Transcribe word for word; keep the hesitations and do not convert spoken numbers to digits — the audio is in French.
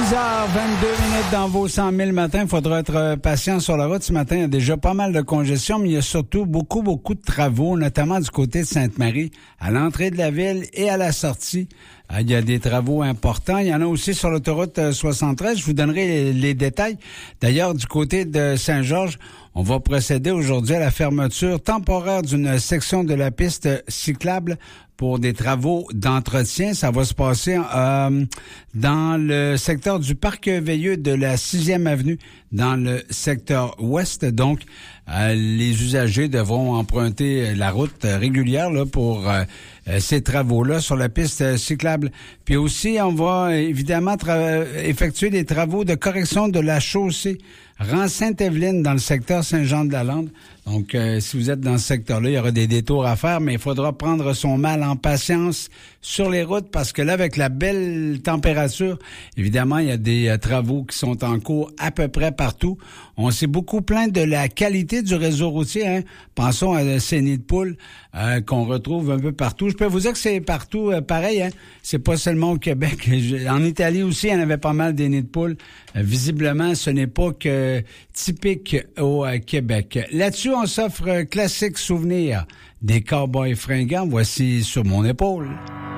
six heures vingt-deux minutes dans vos cent mille matin. Il faudra être patient sur la route. Ce matin, il y a déjà pas mal de congestion, mais il y a surtout beaucoup, beaucoup de travaux, notamment du côté de Sainte-Marie, à l'entrée de la ville et à la sortie. Il y a des travaux importants. Il y en a aussi sur l'autoroute soixante-treize. Je vous donnerai les, les détails. D'ailleurs, du côté de Saint-Georges, on va procéder aujourd'hui à la fermeture temporaire d'une section de la piste cyclable pour des travaux d'entretien. Ça va se passer euh, dans le secteur du parc Veilleux de la sixième avenue, dans le secteur ouest. Donc, euh, les usagers devront emprunter la route régulière là, pour euh, ces travaux-là sur la piste cyclable. Puis aussi, on va évidemment tra- effectuer des travaux de correction de la chaussée rang Sainte-Évelyne dans le secteur Saint-Jean-de-la-Lande. Donc, euh, si vous êtes dans ce secteur-là, il y aura des détours à faire, mais il faudra prendre son mal en patience sur les routes parce que là, avec la belle température, évidemment, il y a des euh, travaux qui sont en cours à peu près partout. On s'est beaucoup plaint de la qualité du réseau routier. Hein? Pensons à ces nids de poules euh, qu'on retrouve un peu partout. Je peux vous dire que c'est partout euh, pareil. Hein? C'est pas seulement au Québec. En Italie aussi, il y en avait pas mal des nids de poules. Euh, visiblement, ce n'est pas que typique au euh, Québec. Là-dessus, on s'offre un classique souvenir des Cowboys fringants. Voici Sur mon épaule.